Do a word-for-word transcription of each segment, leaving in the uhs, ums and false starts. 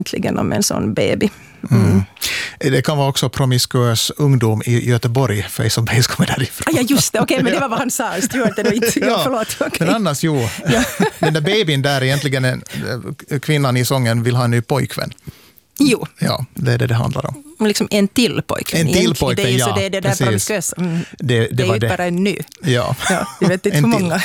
egentligen om en sån baby. Mm. Mm. Det kan vara också promiskuös ungdom i Göteborg, för som base kommer därifrån. Ja, just det. Okej, okay, men det var vad han sa. Stuart, det inte. Ja, ja, förlåt. Okay. Men annars, jo. Ja. Den där babyn där, egentligen en, kvinnan i sången vill ha en ny pojkvän. Jo. Ja, det är det det handlar om. Liksom en till pojkvän. En till pojkvän, det är ju ja. Så det är det där promiskuösa. Mm. Det, det, det är var ju det. bara en ny. Ja. Ja, jag vet inte hur många.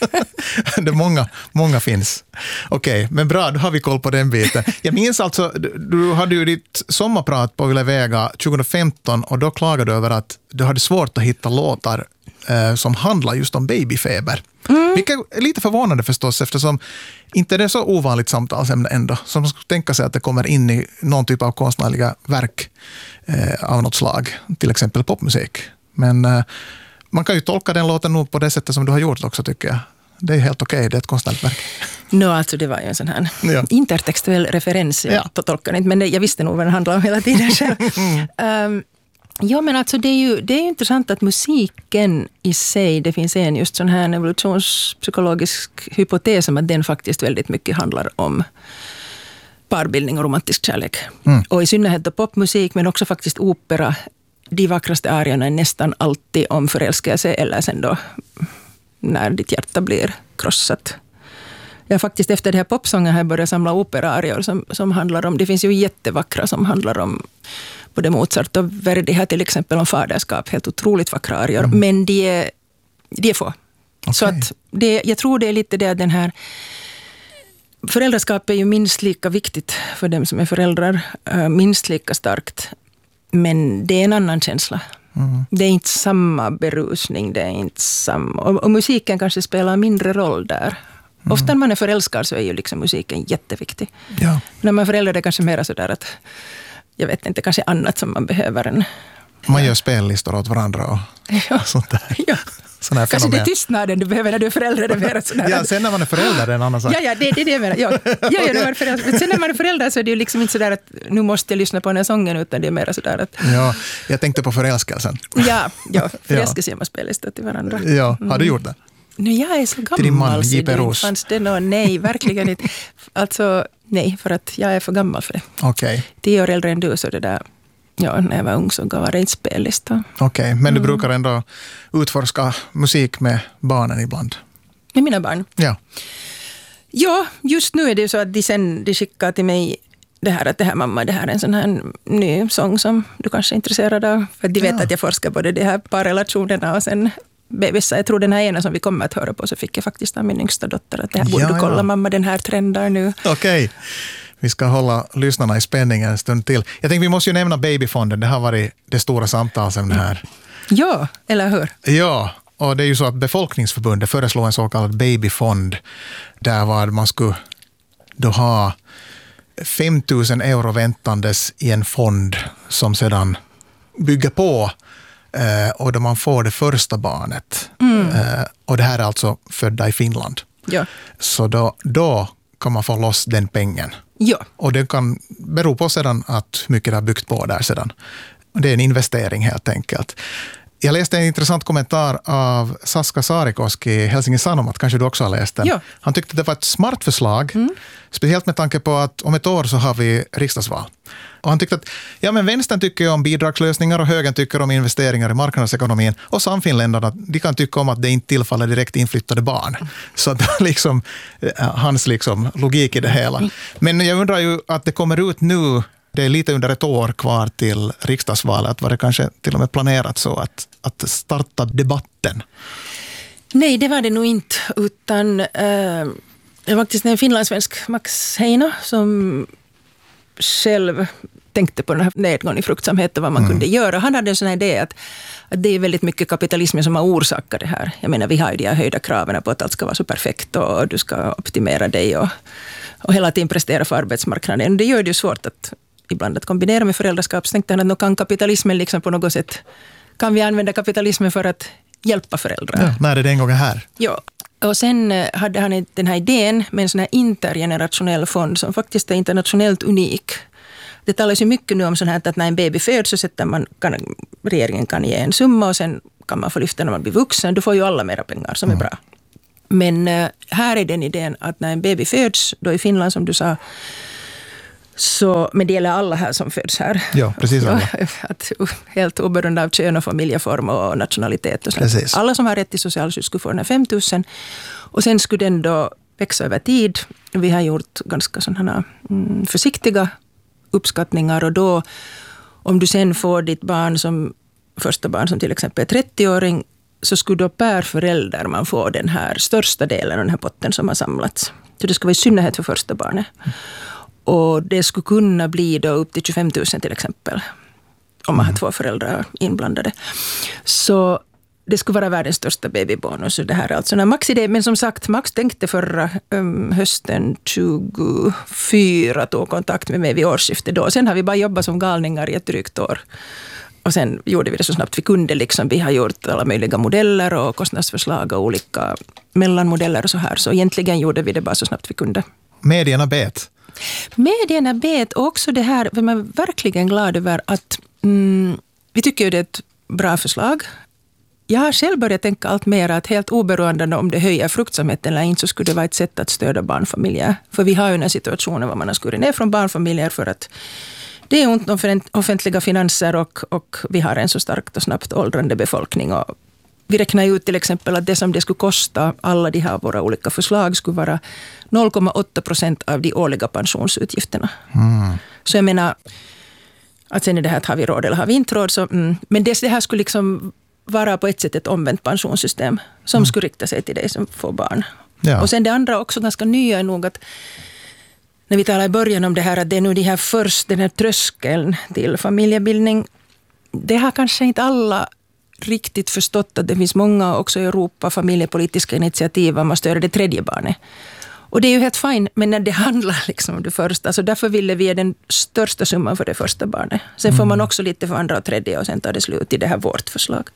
det många, många finns. Okej, okay, men bra, då har vi koll på den biten. Jag minns alltså, du, du hade ju ditt sommarprat på Yle Vega tjugo femton och då klagade du över att du hade svårt att hitta låtar eh, som handlar just om babyfeber. Mm. Vilket är lite förvånande förstås, eftersom inte det är så ovanligt samtalsämne ändå, som man skulle tänka sig att det kommer in i någon typ av konstnärliga verk eh, av något slag, till exempel popmusik. Men eh, man kan ju tolka den låten nog på det sättet som du har gjort också, tycker jag. Det är helt okej, okay, det är ett konstnärligt verk. No, alltså det var ju en sån här ja. intertextuell referens, jag ja. tolkar inte, men det, jag visste nog vad den handlade om hela tiden själv. um, Ja, men alltså det är ju det är ju intressant att musiken i sig, det finns en just sån här evolutionspsykologisk hypotes om att den faktiskt väldigt mycket handlar om parbildning och romantisk kärlek. Mm. Och i synnerhet då popmusik, men också faktiskt opera. De vackraste arierna är nästan alltid om förälskelse eller sen då när ditt hjärta blir krossat. Jag faktiskt efter det här popsången har jag börjat samla operaarior som, som handlar om, det finns ju jättevackra som handlar om både Mozart och Verdi här till exempel om faderskap, helt otroligt vackra arior, mm. men de är, de är få. Okay. Så att det, jag tror det är lite det att den här föräldraskap är ju minst lika viktigt för dem som är föräldrar, minst lika starkt, men det är en annan känsla. Mm. Det är inte samma berusning, det är inte samma, och, och musiken kanske spelar mindre roll där. Mm. Ofta när man är förälskad så är ju liksom musiken jätteviktig. Ja. När man är förälder är det kanske mer sådär att jag vet inte, kanske annat som man behöver. En, man gör spellistor åt varandra och ja. sånt där. Ja. Kanske fenomen. Det är tystnaden du behöver när du är förälder. Det är sådär. Ja, sen när man är förälder är en annan sak. Ja, ja, det är det, det jag menar. Ja, ja, ja, när man är förälder. Men sen när man är förälder så är det ju liksom inte sådär att nu måste jag lyssna på den här sången, utan det är mer sådär att... Ja, jag tänkte på förälskelsen. Ja, ja förälskelse gör man spellistor till varandra. Ja, har du gjort det? Nu, jag är så gammal. Till din man, J P Roos. Fanns det någon? Nej, verkligen inte. Alltså, nej, för att jag är för gammal för det. Okej. Okay. Tio år äldre än du, så det där... Ja, när jag var ung så gav det inte spellista. Okej, okay, men du mm. brukar ändå utforska musik med barnen ibland? Med mina barn? Ja. Ja, just nu är det så att de, sen, de skickar till mig det här att det här mamma, det här är en sån här ny sång som du kanske är intresserad av. För de vet ja. att jag forskar både de här parrelationerna och sen bebisar. Jag tror den här ena som vi kommer att höra på så fick jag faktiskt av min yngsta dotter att det här borde ja, du kolla ja. mamma, den här trendar nu. Okej. Okay. Vi ska hålla lyssnarna i spänning en stund till. Jag tänkte vi måste ju nämna Babyfonden. Det har varit det stora samtalsämnet här. Ja, eller hur? Ja, och det är ju så att Befolkningsförbundet föreslår en så kallad babyfond där var man skulle då ha fem tusen euro väntandes i en fond som sedan bygger på eh, och då man får det första barnet. Mm. Eh, och det här är alltså födda i Finland. Ja. Så då, då kan man få loss den pengen. Ja. Och det kan bero på sedan att hur mycket det har byggt på där sedan. Det är en investering helt enkelt. Jag läste en intressant kommentar av Saska Saarikoski i Helsingin Sanomat, kanske du också har läst den. Ja. Han tyckte att det var ett smart förslag, mm. speciellt med tanke på att om ett år så har vi riksdagsval. Och han tyckte att ja, men vänstern tycker om bidragslösningar och högern tycker om investeringar i marknadsekonomin och samfinländarna, de kan tycka om att det inte tillfaller direkt inflyttade barn. Så att liksom hans liksom logik i det hela. Men jag undrar ju att det kommer ut nu. Det är lite under ett år kvar till riksdagsvalet. Var det kanske till och med planerat så att, att starta debatten? Nej, det var det nog inte. Utan äh, det var faktiskt en finlandssvensk, Max Heino, som själv tänkte på den här nedgången i fruktsamhet och vad man mm. kunde göra. Han hade en sån här idé att, att det är väldigt mycket kapitalismen som har orsakat det här. Jag menar, vi har ju de här höjda kraven på att allt ska vara så perfekt och du ska optimera dig och, och hela tiden prestera för arbetsmarknaden. Det gör det ju svårt att ibland att kombinera med föräldraskap. Så tänkte han att nu kan kapitalismen liksom på något sätt, kan vi använda kapitalismen för att hjälpa föräldrar. Ja, när är det en gång här? Ja, och sen hade han den här idén med en sån här intergenerationell fond som faktiskt är internationellt unik. Det talas ju mycket nu om sån här att när en baby föds så sätter man, kan, regeringen kan ge en summa och sen kan man få lyfta när man blir vuxen. Du får ju alla mera pengar som mm. är bra. Men här är den idén att när en baby föds, då i Finland som du sa, Så, men det gäller alla här som föds här. Ja, precis alla. Ja, att, helt oberoende av kön och familjeform och nationalitet. Och sånt. Alla som har rätt till socialskydd skulle få den här fem tusen. Och sen skulle den då växa över tid. Vi har gjort ganska sådana mm, försiktiga uppskattningar. Och då, om du sen får ditt barn som första barn som till exempel är trettio-åring, så skulle då per förälder man få den här största delen av den här potten som har samlats. Så det ska vara i synnerhet för första barnet. Och det skulle kunna bli då upp till tjugofem tusen till exempel. Om man har två föräldrar inblandade. Så det skulle vara världens största babybonus. Det här är alltså en maxidé. Men som sagt, Max tänkte förra um, hösten tjugofyra tog kontakt med mig vid årsskiftet då. Sen har vi bara jobbat som galningar i ett drygt år. Och sen gjorde vi det så snabbt vi kunde. Liksom. Vi har gjort alla möjliga modeller och kostnadsförslag och olika mellanmodeller och så här. Så egentligen gjorde vi det bara så snabbt vi kunde. Medierna bet. Medierna bet också det här. Vi är verkligen glada över att mm, vi tycker det är ett bra förslag. Jag har själv börjat tänka allt mer att helt oberoende om det höjer fruktsamheten eller inte, så skulle det vara ett sätt att stödja barnfamiljer. För vi har ju en situation där man har skurit ner från barnfamiljer för att det är ont om offentliga finanser och, och vi har en så starkt och snabbt åldrande befolkning. Och vi räknar ut till exempel att det som det skulle kosta alla de här våra olika förslag skulle vara noll komma åtta procent av de årliga pensionsutgifterna. Mm. Så jag menar, att sen är det här att har vi råd eller har vi inte råd. Så, mm, men det, det här skulle liksom vara på ett sätt ett omvänt pensionssystem som mm. skulle rikta sig till dig som får barn. Ja. Och sen det andra också ganska nya är nog att när vi talar i början om det här att det är nu de här först, den här tröskeln till familjebildning. Det har kanske inte alla riktigt förstått att det finns många också i Europa familjepolitiska initiativ om att stödja det tredje barnet. Och det är ju helt fint, men när det handlar liksom om det första, så därför ville vi ge den största summan för det första barnet. Sen får man också lite för andra och tredje och sen tar det slut i det här vårt förslag.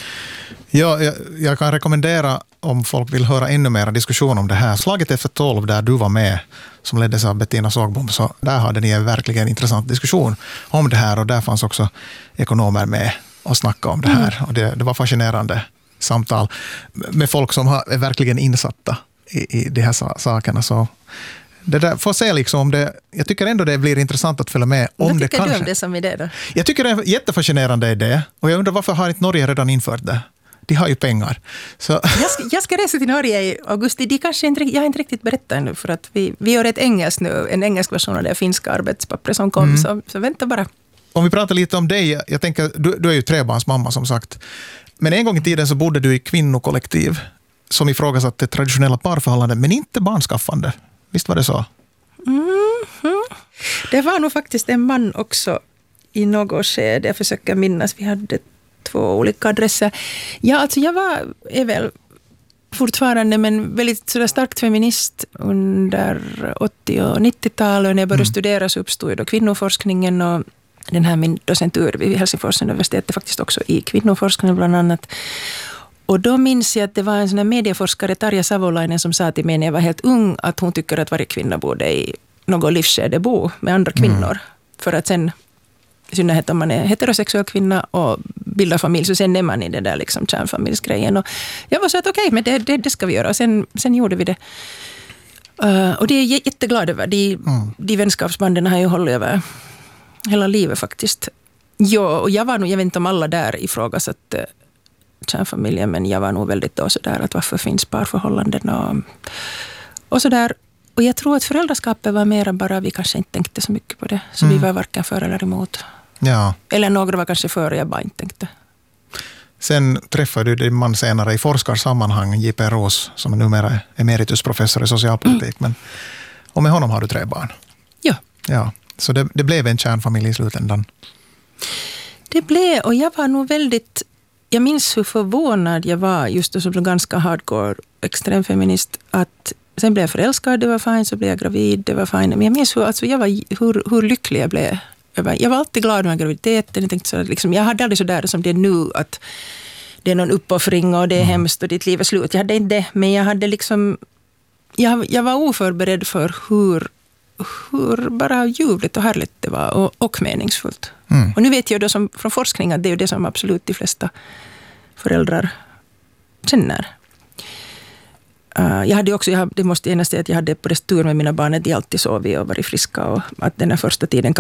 Ja, jag, jag kan rekommendera om folk vill höra ännu mer diskussion om det här. Slaget efter tolv där du var med, som leddes av Bettina Sågbom, så där hade ni en verkligen intressant diskussion om det här och där fanns också ekonomer med och snacka om det här. Mm. Och det, det var fascinerande samtal med folk som har, är verkligen insatta i, i de här sakerna. Så det där, får se liksom om det, jag tycker ändå det blir intressant att följa med. Om Vad tycker det kanske, du om det som idé då? Jag tycker det är en jättefascinerande idé och jag undrar varför har inte Norge redan infört det? De har ju pengar. Så. Jag, ska, jag ska resa till Norge i augusti. De kanske inte, jag har inte riktigt berättat ännu för att vi, vi gör ett engelskt nu, en engelsk version av det finska arbetspappret som kom, mm. så, så vänta bara. Om vi pratar lite om dig, jag tänker, du, du är ju trebarnsmamma som sagt. Men en gång i tiden så bodde du i kvinnokollektiv som ifrågasatte traditionella parförhållanden, men inte barnskaffande. Visst var det så? Mm-hmm. Det var nog faktiskt en man också i något skede. Jag försöker minnas, vi hade två olika adresser. Ja, alltså jag var, är väl fortfarande, men väldigt sådär starkt feminist under åttio- och nittiotalet. När jag började mm. studera så uppstod då kvinnoforskningen och den här min docentur vid Helsingfors universitet är faktiskt också i kvinnoforskning bland annat. Och då minns jag att det var en sån här medieforskare, Tarja Savolainen, som sa till mig när jag var helt ung att hon tycker att varje kvinna borde i något livsskede bo med andra kvinnor. Mm. För att sen, i synnerhet om man är heterosexuell kvinna och bildar familj, så sen är man i det där liksom kärnfamiljsgrejen. Och jag var så att okej, okay, men det, det, det ska vi göra. Och sen, sen gjorde vi det. Uh, och det är jag jätteglad över. De, mm. de vänskapsbanden har ju hållit över hela livet faktiskt. Ja, och jag var nog, jag vet inte om alla där ifrågasatte kärnfamiljen, men jag var nog väldigt då sådär att varför finns parförhållanden och, och sådär. Och jag tror att föräldraskapet var mer bara, vi kanske inte tänkte så mycket på det. Så mm. vi var varken för eller emot. Ja. Eller några var kanske för och jag bara inte tänkte. Sen träffade du din man senare i forskarsammanhang, J P Roos, som är numera emeritusprofessor i socialpolitik. Mm. Men, och med honom har du tre barn. Ja. Ja. Så det, det blev en kärnfamilj i slutändan. Det blev, och jag var nog väldigt, jag minns hur förvånad jag var just då som ganska hardcore extremfeminist att sen blev jag förälskad, det var fint, så blev jag gravid, det var fint. Men jag minns hur, alltså jag var, hur, hur lycklig jag blev. Jag var alltid glad med graviditeten. Jag, tänkte så, liksom, jag hade aldrig så där som det är nu att det är någon uppoffring och det är mm. hemskt och ditt liv är slut. Jag hade inte det, men jag hade liksom, jag, jag var oförberedd för hur hur bara ljuvligt och härligt det var och, och meningsfullt. Mm. Och nu vet jag då som, från forskning att det är det som absolut de flesta föräldrar känner. Uh, jag hade också, jag, det måste jag säga att jag hade på det tur med mina barn att de alltid sovit och varit friska och att den här första tiden